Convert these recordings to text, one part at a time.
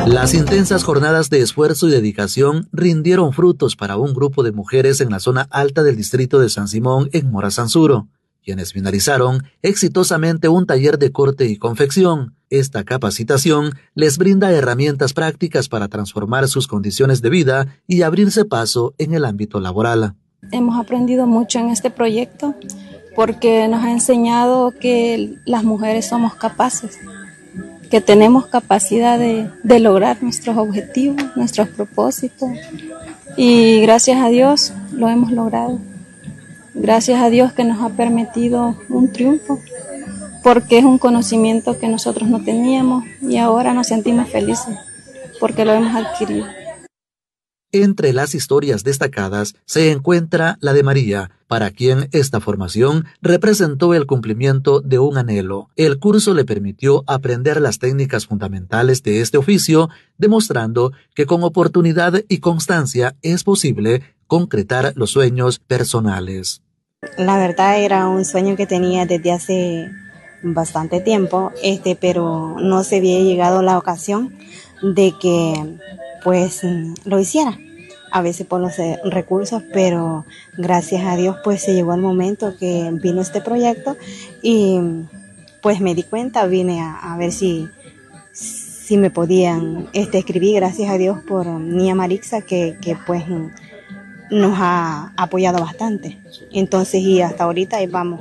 Las intensas jornadas de esfuerzo y dedicación rindieron frutos para un grupo de mujeres en la zona alta del distrito de San Simón, en Morazanzuro, quienes finalizaron exitosamente un taller de corte y confección. Esta capacitación les brinda herramientas prácticas para transformar sus condiciones de vida y abrirse paso en el ámbito laboral. Hemos aprendido mucho en este proyecto porque nos ha enseñado que las mujeres somos capaces, que tenemos capacidad de lograr nuestros objetivos, nuestros propósitos, y gracias a Dios lo hemos logrado. Gracias a Dios que nos ha permitido un triunfo, porque es un conocimiento que nosotros no teníamos y ahora nos sentimos felices porque lo hemos adquirido. Entre las historias destacadas se encuentra la de María, para quien esta formación representó el cumplimiento de un anhelo. El curso le permitió aprender las técnicas fundamentales de este oficio, demostrando que con oportunidad y constancia es posible concretar los sueños personales. La verdad era un sueño que tenía desde hace bastante tiempo, pero no se había llegado la ocasión de que pues lo hiciera, a veces por los recursos, pero gracias a Dios pues se llegó el momento que vino este proyecto y pues me di cuenta, vine a ver si me podían escribir, gracias a Dios por Nia Marixa que pues nos ha apoyado bastante, entonces y hasta ahorita ahí vamos.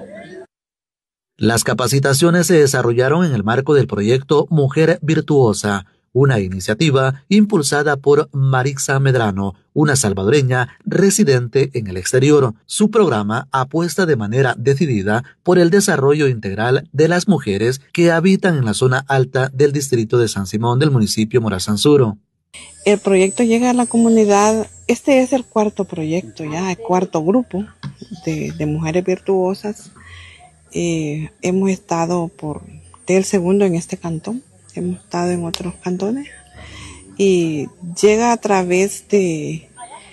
Las capacitaciones se desarrollaron en el marco del proyecto Mujer Virtuosa, una iniciativa impulsada por Marixa Medrano, una salvadoreña residente en el exterior. Su programa apuesta de manera decidida por el desarrollo integral de las mujeres que habitan en la zona alta del distrito de San Simón del municipio Morazanzuro. El proyecto llega a la comunidad, este es el cuarto proyecto, ya el cuarto grupo de mujeres virtuosas. Hemos estado el segundo en este cantón. Hemos estado en otros cantones y llega a través de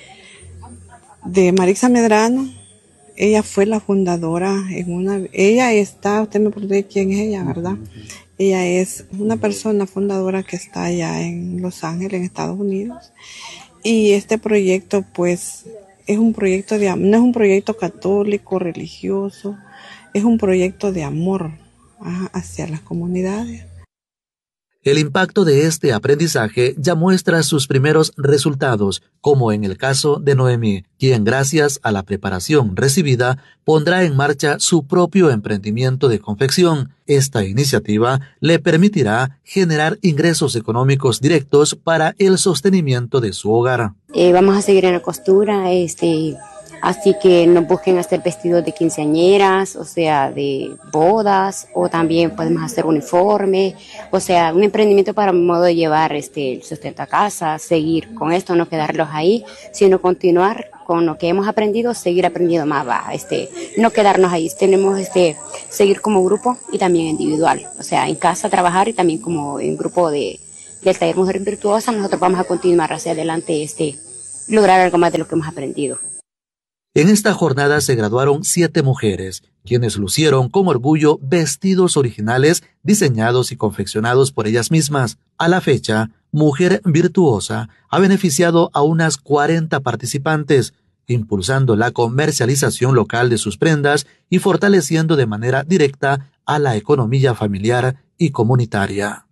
Marixa Medrano. Ella fue la fundadora usted me pregunta quién es ella, ¿verdad? Ella es una persona fundadora que está allá en Los Ángeles, en Estados Unidos, y este proyecto pues es un proyecto no es un proyecto católico, religioso, es un proyecto de amor hacia las comunidades. El impacto de este aprendizaje ya muestra sus primeros resultados, como en el caso de Noemí, quien gracias a la preparación recibida pondrá en marcha su propio emprendimiento de confección. Esta iniciativa le permitirá generar ingresos económicos directos para el sostenimiento de su hogar. Vamos a seguir en la costura, así que nos busquen hacer vestidos de quinceañeras, o sea, de bodas, o también podemos hacer uniformes, o sea, un emprendimiento para un modo de llevar el sustento a casa, seguir con esto, no quedarlos ahí, sino continuar con lo que hemos aprendido, seguir aprendiendo más, no quedarnos ahí, tenemos seguir como grupo y también individual, o sea, en casa trabajar y también como en grupo del taller Mujeres Virtuosas, nosotros vamos a continuar hacia adelante, lograr algo más de lo que hemos aprendido. En esta jornada se graduaron 7 mujeres, quienes lucieron con orgullo vestidos originales diseñados y confeccionados por ellas mismas. A la fecha, Mujer Virtuosa ha beneficiado a unas 40 participantes, impulsando la comercialización local de sus prendas y fortaleciendo de manera directa a la economía familiar y comunitaria.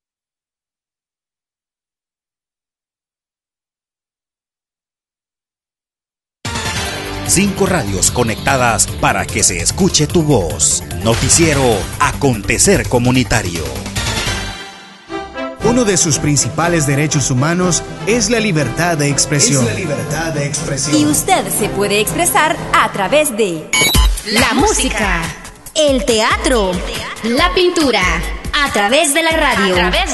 Cinco radios conectadas para que se escuche tu voz. Noticiero Acontecer Comunitario. Uno de sus principales derechos humanos es la libertad de expresión. Y usted se puede expresar a través de la música, el teatro, la pintura, a través de la radio.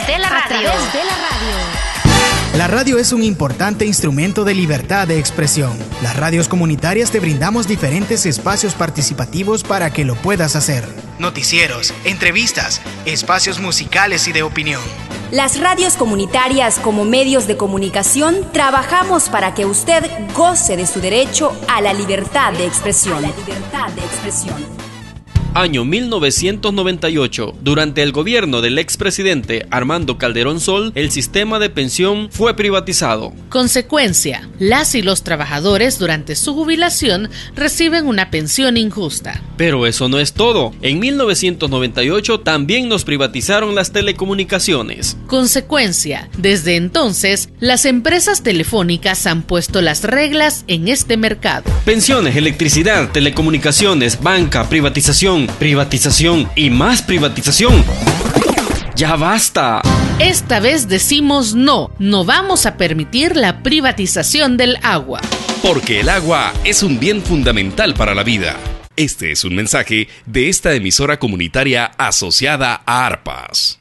La radio es un importante instrumento de libertad de expresión. Las radios comunitarias te brindamos diferentes espacios participativos para que lo puedas hacer. Noticieros, entrevistas, espacios musicales y de opinión. Las radios comunitarias como medios de comunicación trabajamos para que usted goce de su derecho a la libertad de expresión. Año 1998. Durante el gobierno del expresidente Armando Calderón Sol, el sistema de pensión fue privatizado. Consecuencia, las y los trabajadores durante su jubilación reciben una pensión injusta. Pero eso no es todo. En 1998 también nos privatizaron las telecomunicaciones. Consecuencia, desde entonces, las empresas telefónicas han puesto las reglas en este mercado. Pensiones, electricidad, telecomunicaciones, banca, privatización y más privatización. ¡Ya basta! Esta vez decimos no vamos a permitir la privatización del agua. Porque el agua es un bien fundamental para la vida. Este es un mensaje de esta emisora comunitaria asociada a ARPAS.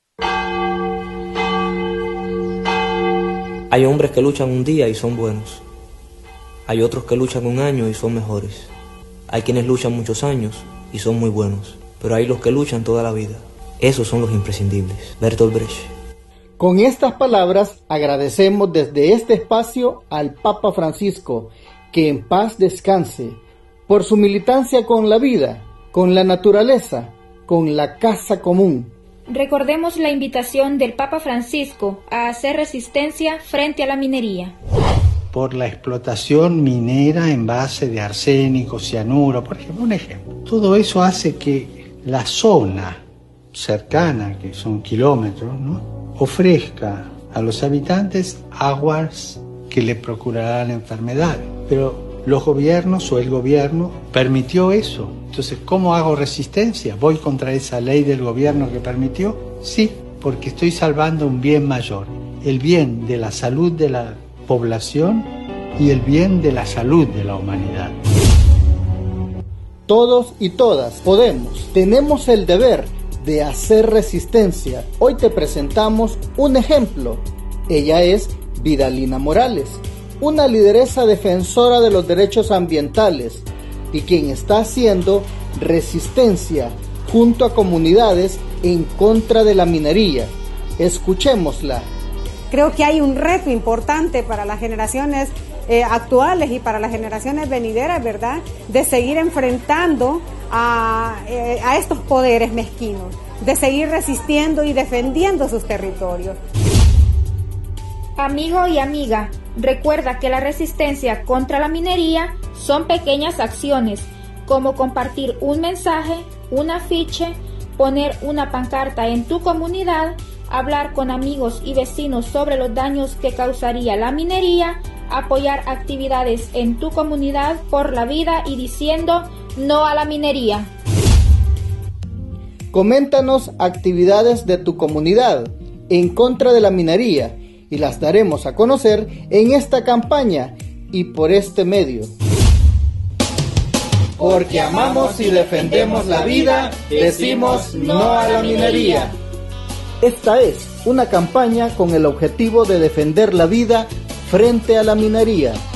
Hay hombres que luchan un día y son buenos. Hay otros que luchan un año y son mejores. Hay quienes luchan muchos años y son muy buenos. Pero hay los que luchan toda la vida. Esos son los imprescindibles. Bertolt Brecht. Con estas palabras agradecemos desde este espacio al Papa Francisco, que en paz descanse, por su militancia con la vida, con la naturaleza, con la casa común. Recordemos la invitación del Papa Francisco a hacer resistencia frente a la minería. Por la explotación minera en base de arsénico, cianuro, por ejemplo, un ejemplo. Todo eso hace que la zona cercana, que son kilómetros, ¿no?, ofrezca a los habitantes aguas que le procurarán enfermedades. Pero los gobiernos o el gobierno permitió eso. Entonces, ¿cómo hago resistencia? ¿Voy contra esa ley del gobierno que permitió? Sí, porque estoy salvando un bien mayor, el bien de la salud de la población y el bien de la salud de la humanidad. Todos y todas podemos, tenemos el deber de hacer resistencia. Hoy te presentamos un ejemplo. Ella es Vidalina Morales, una lideresa defensora de los derechos ambientales y quien está haciendo resistencia junto a comunidades en contra de la minería. Escuchémosla. Creo que hay un reto importante para las generaciones actuales y para las generaciones venideras, ¿verdad?, de seguir enfrentando a estos poderes mezquinos, de seguir resistiendo y defendiendo sus territorios. Amigo y amiga, recuerda que la resistencia contra la minería son pequeñas acciones, como compartir un mensaje, un afiche, poner una pancarta en tu comunidad, hablar con amigos y vecinos sobre los daños que causaría la minería, apoyar actividades en tu comunidad por la vida y diciendo no a la minería. Coméntanos actividades de tu comunidad en contra de la minería y las daremos a conocer en esta campaña y por este medio. Porque amamos y defendemos la vida, decimos no a la minería. Esta es una campaña con el objetivo de defender la vida frente a la minería.